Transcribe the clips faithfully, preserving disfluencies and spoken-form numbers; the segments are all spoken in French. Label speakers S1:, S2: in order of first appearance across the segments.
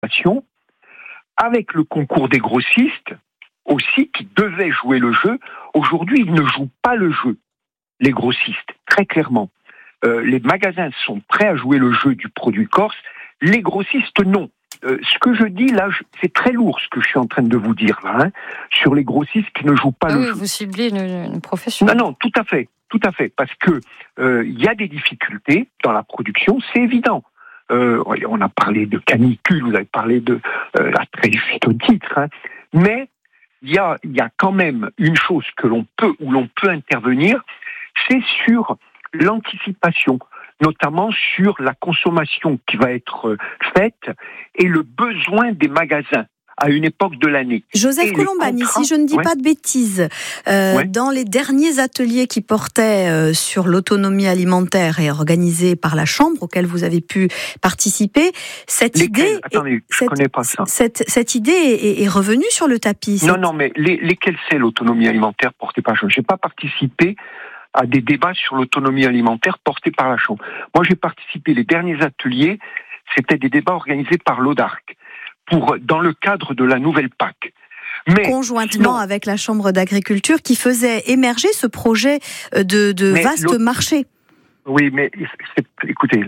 S1: avec le concours des grossistes aussi qui devaient jouer le jeu. Aujourd'hui, ils ne jouent pas le jeu, les grossistes, très clairement. Euh, les magasins sont prêts à jouer le jeu du produit corse, les grossistes non. Euh, ce que je dis là, je, c'est très lourd ce que je suis en train de vous dire là, hein, sur les grossistes qui ne jouent pas
S2: ah
S1: le
S2: oui,
S1: jeu.
S2: Vous ciblez une, une profession.
S1: Non, non, tout à fait, tout à fait, parce que euh, il y a des difficultés dans la production, c'est évident. Euh, on a parlé de canicule, vous avez parlé de euh, la très juste au titre, hein, mais il y a, il y a quand même une chose que l'on peut, où l'on peut intervenir, c'est sur l'anticipation, notamment sur la consommation qui va être faite et le besoin des magasins à une époque de l'année.
S3: Joseph Colombani, si je ne dis
S1: ouais.
S3: pas de bêtises, euh, ouais. dans les derniers ateliers qui portaient euh, sur l'autonomie alimentaire et organisés par la Chambre, auxquels vous avez pu participer, cette
S1: lesquels
S3: idée,
S1: Attendez,
S3: est,
S1: je
S3: cette,
S1: connais pas ça.
S3: Cette, cette idée est, est revenue sur le tapis.
S1: Non, non, mais les, lesquels c'est l'autonomie alimentaire portée par la Chambre ? Je n'ai pas participé à des débats sur l'autonomie alimentaire portés par la Chambre. Moi, j'ai participé, les derniers ateliers, c'était des débats organisés par l'Audarc, pour, dans le cadre de la nouvelle P A C. Mais,
S3: conjointement
S1: sinon,
S3: avec la Chambre d'agriculture qui faisait émerger ce projet de, de vaste marché.
S1: Oui, mais c'est, écoutez,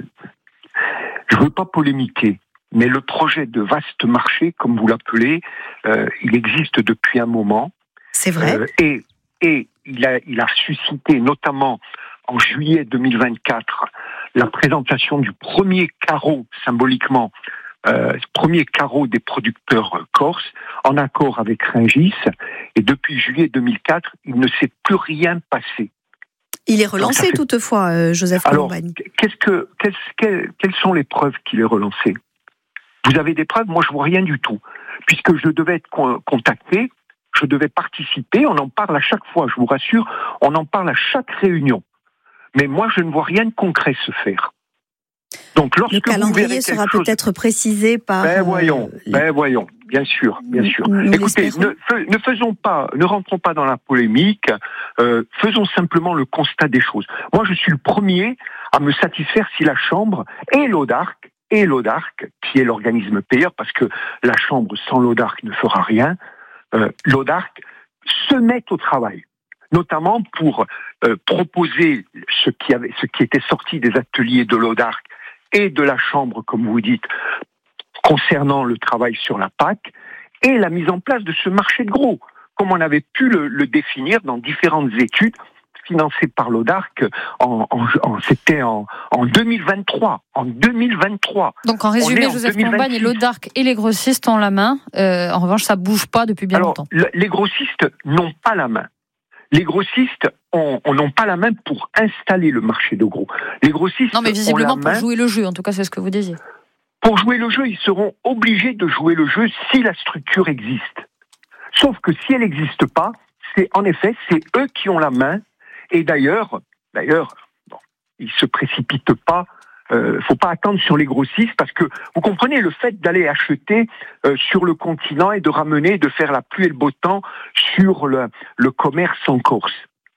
S1: je ne veux pas polémiquer, mais le projet de vaste marché, comme vous l'appelez, euh, il existe depuis un moment.
S3: C'est vrai.
S1: Euh, et et il, a, il a suscité, notamment en juillet deux mille vingt-quatre, la présentation du premier carreau, symboliquement, Euh, premier carreau des producteurs corses, en accord avec Rungis, et depuis juillet deux mille quatre, il ne s'est plus rien passé.
S3: Il est relancé fait... toutefois, euh, Joseph Colombani.
S1: Alors, qu'est-ce que, qu'est-ce, quelles, quelles sont les preuves qu'il est relancé ? Vous avez des preuves ? Moi, je vois rien du tout. Puisque je devais être contacté, je devais participer, on en parle à chaque fois, je vous rassure, on en parle à chaque réunion. Mais moi, je ne vois rien de concret se faire. Donc, lorsque
S3: le calendrier sera chose... peut-être précisé par...
S1: Ben voyons, euh, ben voyons, bien sûr, bien sûr.
S3: Nous
S1: Écoutez, ne, ne faisons pas, ne rentrons pas dans la polémique, euh, faisons simplement le constat des choses. Moi, je suis le premier à me satisfaire si la Chambre et l'Audarc, et l'Audarc, qui est l'organisme payeur, parce que la Chambre sans l'Audarc ne fera rien, euh, l'Audarc se met au travail, notamment pour euh, proposer ce qui, avait, ce qui était sorti des ateliers de l'Audarc et de la Chambre, comme vous dites, concernant le travail sur la P A C, et la mise en place de ce marché de gros, comme on avait pu le, le définir dans différentes études financées par l'Audarc, en, en, en, c'était en, en deux mille vingt-trois. En deux mille vingt-trois.
S2: Donc en résumé, Joseph Colombani, l'Audarc et les grossistes ont la main. Euh, en revanche, ça ne bouge pas depuis bien
S1: Alors,
S2: longtemps.
S1: Le, les grossistes n'ont pas la main. Les grossistes n'ont pas la main pour installer le marché de gros. Les grossistes
S2: non, mais visiblement
S1: ont la
S2: pour
S1: main,
S2: jouer le jeu, en tout cas c'est ce que vous disiez.
S1: Pour jouer le jeu, ils seront obligés de jouer le jeu si la structure existe. Sauf que si elle n'existe pas, c'est en effet, c'est eux qui ont la main. Et d'ailleurs, d'ailleurs, bon, ils se précipitent pas. Euh, faut pas attendre sur les grossistes parce que vous comprenez le fait d'aller acheter euh, sur le continent et de ramener, de faire la pluie et le beau temps sur le, le commerce en Corse.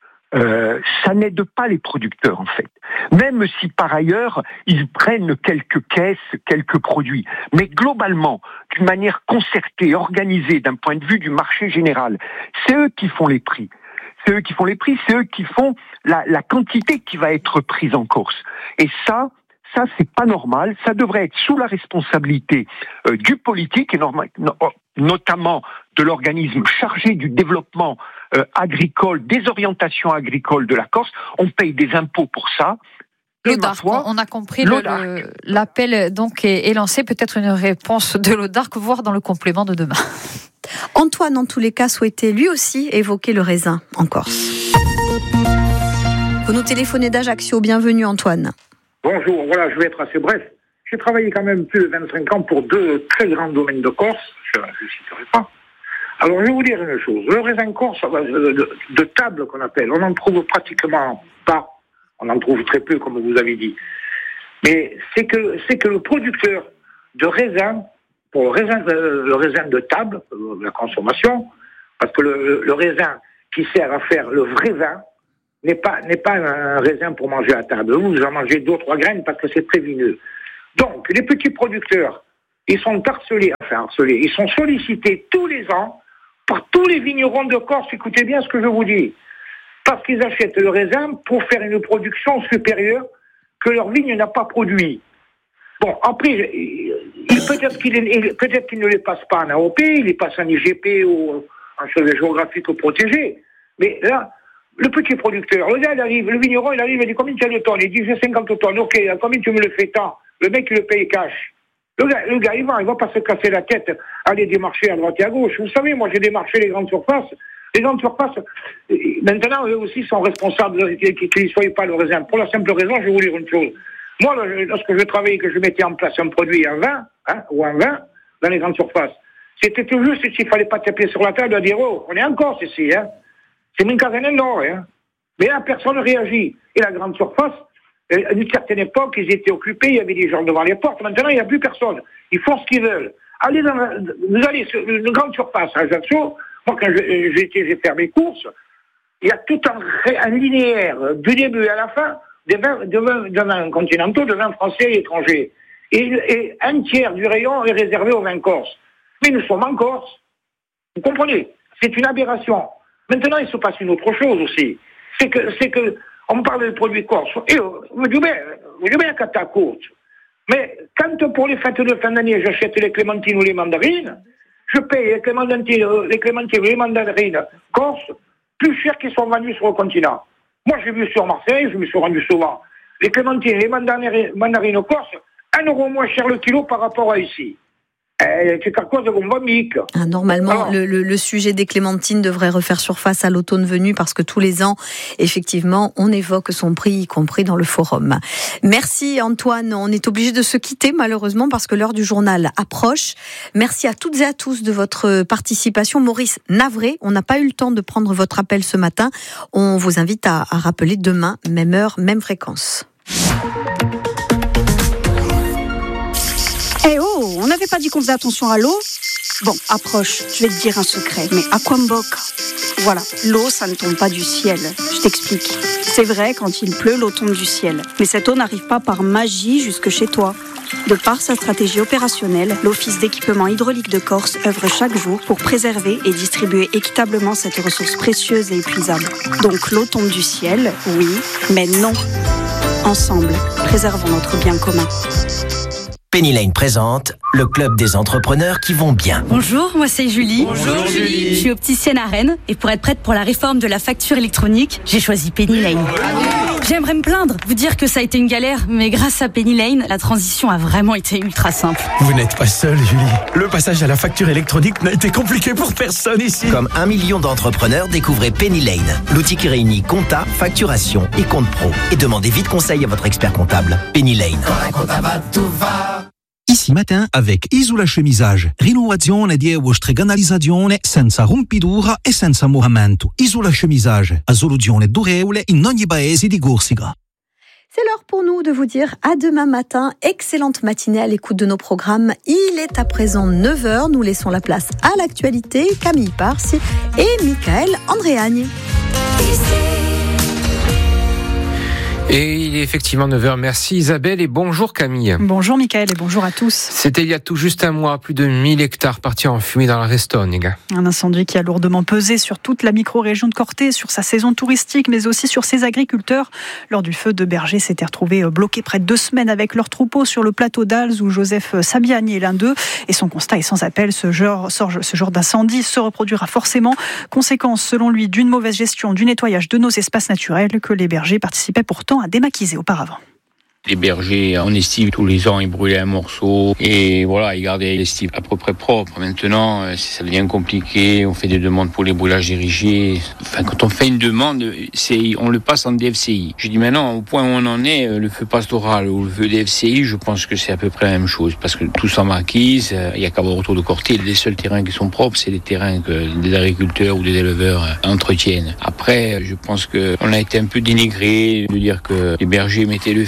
S1: Euh, ça n'aide pas les producteurs en fait. Même si par ailleurs ils prennent quelques caisses, quelques produits, mais globalement, d'une manière concertée, organisée d'un point de vue du marché général, c'est eux qui font les prix. C'est eux qui font les prix, c'est eux qui font la, la quantité qui va être prise en Corse. Et ça. Ça, c'est pas normal. Ça devrait être sous la responsabilité euh, du politique et normal, no, notamment de l'organisme chargé du développement euh, agricole, des orientations agricoles de la Corse. On paye des impôts pour ça.
S2: L'Audarc, on a compris, le, le, l'appel donc est, est lancé. Peut-être une réponse de l'Audarc, voire dans le complément de demain.
S3: Antoine, en tous les cas, souhaitait lui aussi évoquer le raisin en Corse. Vous nous téléphonez d'Ajaccio. Bienvenue, Antoine.
S4: Bonjour, voilà, je vais être assez bref. J'ai travaillé quand même plus de vingt-cinq ans pour deux très grands domaines de Corse, je ne citerai pas. Alors, je vais vous dire une chose. Le raisin corse, de, de table qu'on appelle, on n'en trouve pratiquement pas. On en trouve très peu, comme vous avez dit. Mais c'est que, c'est que le producteur de raisin, pour le raisin, le raisin de table, la consommation, parce que le, le raisin qui sert à faire le vrai vin, n'est pas, n'est pas un raisin pour manger à table. Vous en mangez deux ou trois graines parce que c'est très vineux. Donc, les petits producteurs ils sont harcelés, enfin harcelés, ils sont sollicités tous les ans par tous les vignerons de Corse, écoutez bien ce que je vous dis, parce qu'ils achètent le raisin pour faire une production supérieure que leur vigne n'a pas produit. Bon, après, il, peut-être, qu'il est, peut-être qu'il ne les passe pas en A O P, il les passe en I G P ou en chose géographique protégée, mais là, le petit producteur, le gars, il arrive, le vigneron, il arrive, il dit combien tu as de tonnes? Il dit j'ai cinquante tonnes, ok, combien tu me le fais tant? Le mec, il le paye cash. Le gars, le gars, il va, il va pas se casser la tête, aller démarcher à droite et à gauche. Vous savez, moi, j'ai démarché les grandes surfaces. Les grandes surfaces, maintenant, eux aussi sont responsables qu'ils ne soient pas le raisin. Pour la simple raison, je vais vous dire une chose. Moi, lorsque je travaillais, que je mettais en place un produit en vin, hein, ou en vin, dans les grandes surfaces, c'était tout juste s'il fallait pas taper sur la table et dire, oh, on est en Corse ici, hein. C'est une caserne d'or, hein. Mais là, personne ne réagit. Et la grande surface, à une certaine époque, ils étaient occupés, il y avait des gens devant les portes. Maintenant, il n'y a plus personne. Ils font ce qu'ils veulent. Allez dans la, vous allez sur une grande surface à Ajaccio. Moi, quand j'ai, j'ai fait mes courses, il y a tout un, un linéaire, du début à la fin, de vins, de vins, de vins continentaux, de vins français et étrangers. Et, et un tiers du rayon est réservé aux vins corses. Mais nous sommes en Corse. Vous comprenez? C'est une aberration. Maintenant, il se passe une autre chose aussi. C'est que, c'est que, on parle de produits corse. Et, vous dites bien, vous dites bien qu'à ta côte. Mais, quand pour les fêtes de fin d'année, j'achète les clémentines ou les mandarines, je paye les clémentines, les clémentines ou les mandarines corse plus cher qu'ils sont vendus sur le continent. Moi, j'ai vu sur Marseille, je me suis rendu souvent, les clémentines et les mandarines, mandarines corse, un euro moins cher le kilo par rapport à ici. Euh, c'est quelque chose de bombique.
S3: Ah, normalement, le, le, le sujet des clémentines devrait refaire surface à l'automne venu parce que tous les ans, effectivement, on évoque son prix, y compris dans le forum. Merci Antoine. On est obligé de se quitter malheureusement parce que l'heure du journal approche. Merci à toutes et à tous de votre participation. Maurice, navré, on n'a pas eu le temps de prendre votre appel ce matin. On vous invite à, à rappeler demain, même heure, même fréquence.
S5: Eh oh, on n'avait pas dit qu'on faisait attention à l'eau? Bon, approche, je vais te dire un secret, mais Aquamboc, voilà, l'eau, ça ne tombe pas du ciel. Je t'explique. C'est vrai, quand il pleut, l'eau tombe du ciel. Mais cette eau n'arrive pas par magie jusque chez toi. De par sa stratégie opérationnelle, l'Office d'équipement hydraulique de Corse œuvre chaque jour pour préserver et distribuer équitablement cette ressource précieuse et épuisable. Donc l'eau tombe du ciel, oui, mais non. Ensemble, préservons notre bien commun.
S6: Penny Lane présente le club des entrepreneurs qui vont bien.
S7: Bonjour, moi c'est Julie.
S6: Bonjour Julie.
S7: Je suis opticienne à Rennes et pour être prête pour la réforme de la facture électronique, j'ai choisi Penny Lane. J'aimerais me plaindre, vous dire que ça a été une galère, mais grâce à Penny Lane, la transition a vraiment été ultra simple.
S8: Vous n'êtes pas seule, Julie. Le passage à la facture électronique n'a été compliqué pour personne ici.
S6: Comme un million d'entrepreneurs, découvrez Penny Lane, l'outil qui réunit compta, facturation et compte pro. Et demandez vite conseil à votre expert comptable. Penny Lane.
S9: Ici matin avec Isola Chemisage, rinnovazione di euostreganalizzazione senza rompitura e senza moramento. Isola Chemisage, a soluzione durevole in ogni paese di Corsica.
S3: C'est l'heure pour nous de vous dire à demain matin. Excellente matinée à l'écoute de nos programmes. Il est à présent neuf heures. Nous laissons la place à l'actualité. Camille Parsi et Michael Andréagne.
S10: Et il est effectivement neuf heures. Merci Isabelle et bonjour Camille.
S2: Bonjour Michael et bonjour à tous.
S10: C'était il y a tout juste un mois, plus de mille hectares partis en fumée dans la Restogne.
S2: Un incendie qui a lourdement pesé sur toute la micro-région de Corté, sur sa saison touristique, mais aussi sur ses agriculteurs. Lors du feu, deux bergers s'étaient retrouvés bloqués près de deux semaines avec leurs troupeaux sur le plateau d'Alze où Joseph Sabiani est l'un d'eux. Et son constat est sans appel, ce genre, ce genre d'incendie se reproduira forcément. Conséquence, selon lui, d'une mauvaise gestion du nettoyage de nos espaces naturels que les bergers participaient pourtant à démaquiser auparavant.
S11: Les bergers, en estive, tous les ans, ils brûlaient un morceau et voilà, ils gardaient l'estive à peu près propre. Maintenant, ça devient compliqué, on fait des demandes pour les brûlages érigés. Enfin, quand on fait une demande, c'est, on le passe en D F C I. Je dis maintenant, au point où on en est, le feu pastoral ou le feu D F C I, je pense que c'est à peu près la même chose parce que tout s'en maquise, il n'y a qu'à voir autour de Corté, les seuls terrains qui sont propres, c'est les terrains que des agriculteurs ou des éleveurs entretiennent. Après, je pense qu'on a été un peu dénigré de dire que les bergers mettaient le feu, peut-être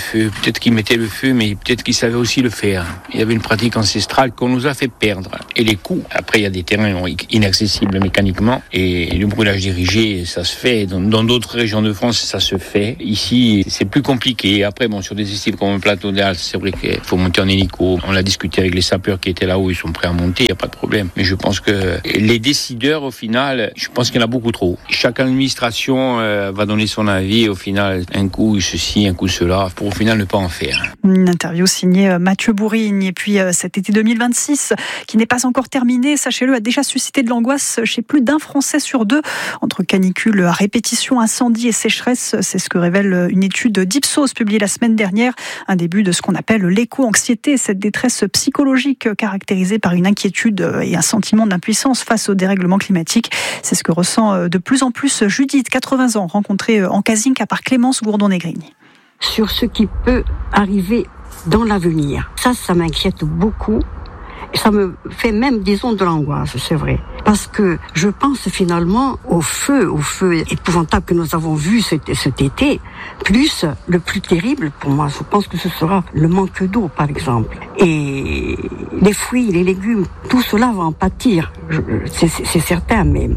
S11: peut-être qu'il mettait le feu, mais peut-être qu'il savait aussi le faire. Il y avait une pratique ancestrale qu'on nous a fait perdre. Et les coups, après il y a des terrains inaccessibles mécaniquement, et le brûlage dirigé, ça se fait. Dans, dans d'autres régions de France, ça se fait. Ici, c'est plus compliqué. Après, bon, sur des estives comme le plateau d'Als, c'est vrai qu'il faut monter en hélico. On l'a discuté avec les sapeurs qui étaient là-haut, ils sont prêts à monter, il n'y a pas de problème. Mais je pense que les décideurs, au final, je pense qu'il y en a beaucoup trop. Chaque administration euh, va donner son avis, et au final, un coup ceci, un coup cela, pour au final ne pas en faire.
S2: Une interview signée Mathieu Bourigne. Et puis cet été deux mille vingt-six, qui n'est pas encore terminé, sachez-le, a déjà suscité de l'angoisse chez plus d'un Français sur deux. Entre canicule à répétition, incendie et sécheresse, c'est ce que révèle une étude d'Ipsos publiée la semaine dernière. Un début de ce qu'on appelle l'éco-anxiété, cette détresse psychologique caractérisée par une inquiétude et un sentiment d'impuissance face au dérèglement climatique. C'est ce que ressent de plus en plus Judith, quatre-vingts ans, rencontrée en casinque par Clémence Gourdon-Negrini.
S12: Sur ce qui peut arriver dans l'avenir. Ça, ça m'inquiète beaucoup. Ça me fait même, disons, de l'angoisse, c'est vrai. Parce que je pense finalement au feu, au feu épouvantable que nous avons vu cet, cet été, plus le plus terrible pour moi, je pense que ce sera le manque d'eau, par exemple. Et les fruits, les légumes, tout cela va en pâtir, je, c'est, c'est certain même.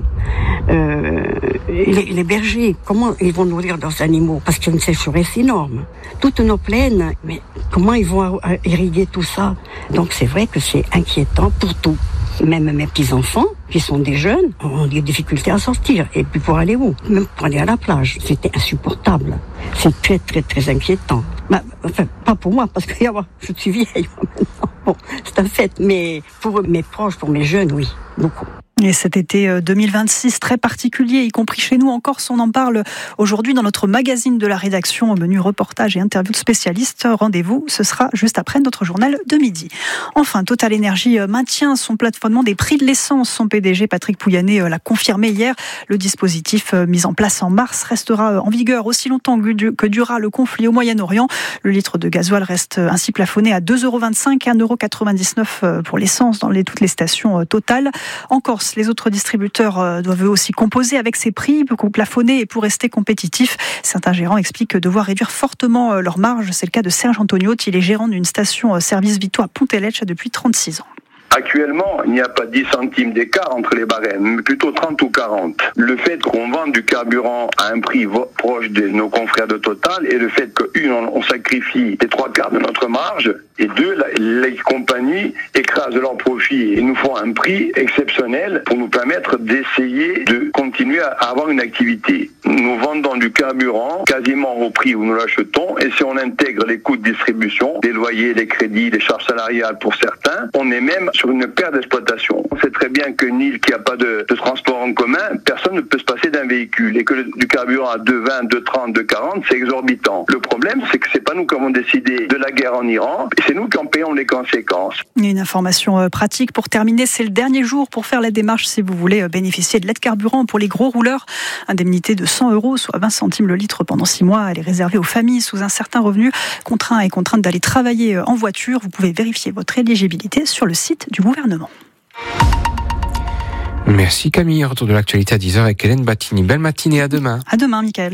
S12: Euh, les, les bergers, comment ils vont nourrir leurs animaux? Parce qu'il y a une sécheresse énorme. Toutes nos plaines, mais comment ils vont irriguer tout ça? Donc c'est vrai que c'est inquiétant pour tout. Même mes petits-enfants, qui sont des jeunes, ont des difficultés à sortir. Et puis pour aller où? Même pour aller à la plage. C'était insupportable. C'est très, très, très inquiétant. Bah, enfin, pas pour moi, parce que je suis vieille maintenant. Bon, c'est un fait. Mais pour mes proches, pour mes jeunes, oui, beaucoup.
S2: Et cet été deux mille vingt-six, très particulier, y compris chez nous en Corse, on en parle aujourd'hui dans notre magazine de la rédaction, au menu reportage et interview de spécialistes. Rendez-vous, ce sera juste après notre journal de midi. Enfin, Total Energy maintient son plafonnement des prix de l'essence. Son P D G, Patrick Pouyanné, l'a confirmé hier. Le dispositif mis en place en mars restera en vigueur aussi longtemps que durera le conflit au Moyen-Orient. Le litre de gasoil reste ainsi plafonné à deux euros vingt-cinq et un euro quatre-vingt-dix-neuf pour l'essence dans les, toutes les stations Total. En Corse, les autres distributeurs doivent eux aussi composer avec ces prix pour plafonner et pour rester compétitifs. Certains gérants expliquent devoir réduire fortement leurs marges. C'est le cas de Serge Antoniotti, il est gérant d'une station service Vito à Pontelecce depuis trente-six ans.
S13: Actuellement, il n'y a pas dix centimes d'écart entre les barèmes, mais plutôt trente ou quarante. Le fait qu'on vende du carburant à un prix proche de nos confrères de Total et le fait qu'une, on sacrifie les trois quarts de notre marge, et deux, les compagnies écrasent leurs profits et nous font un prix exceptionnel pour nous permettre d'essayer de continuer à avoir une activité. Nous vendons du carburant quasiment au prix où nous l'achetons, et si on intègre les coûts de distribution, les loyers, les crédits, les charges salariales pour certains, on est même sur une perte d'exploitation. On sait très bien qu'une île qui n'a pas de, de transport en commun, personne ne peut se passer d'un véhicule, et que le, du carburant à deux vingt, deux trente, deux quarante, c'est exorbitant. Le problème, c'est que c'est pas nous qui avons décidé de la guerre en Iran, et c'est nous qui en payons les conséquences.
S2: Une information pratique pour terminer, c'est le dernier jour pour faire la démarche si vous voulez bénéficier de l'aide carburant pour les gros rouleurs. Indemnité de cent euros, soit vingt centimes le litre pendant six mois. Elle est réservée aux familles sous un certain revenu, contraints et contraintes d'aller travailler en voiture. Vous pouvez vérifier votre éligibilité sur le site du gouvernement.
S10: Merci Camille. Retour de l'actualité à dix heures avec Hélène Battini. Belle matinée, à demain.
S2: À demain, Mickaël.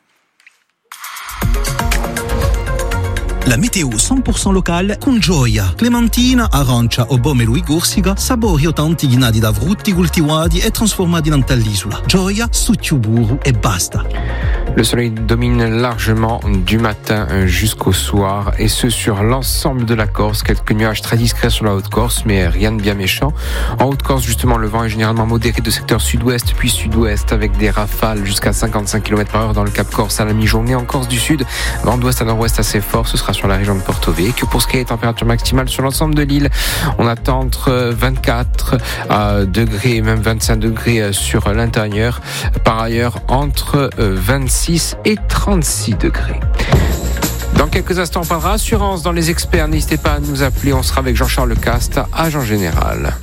S9: La météo cent pour cent locale con gioia. Clementina, arancia o pomelo e corsica, sapori autentici nati da frutti coltivati e trasformati in dall'isola. Gioia, succiuburu e basta.
S10: Le soleil domine largement du matin jusqu'au soir, et ce sur l'ensemble de la Corse. Quelques nuages très discrets sur la Haute-Corse, mais rien de bien méchant. En Haute-Corse, justement, le vent est généralement modéré de secteur sud-ouest puis sud-ouest, avec des rafales jusqu'à cinquante-cinq kilomètres par heure dans le Cap Corse à la mi-journée. En Corse du Sud, vent d'ouest à nord-ouest assez fort, ce sera sur la région de Porto Vecchio. Pour ce qui est des températures maximales sur l'ensemble de l'île, on attend entre vingt-quatre degrés et même vingt-cinq degrés sur l'intérieur. Par ailleurs, entre vingt-six et trente-six degrés. Dans quelques instants, on parlera assurance dans les experts. N'hésitez pas à nous appeler. On sera avec Jean-Charles Cast, agent général.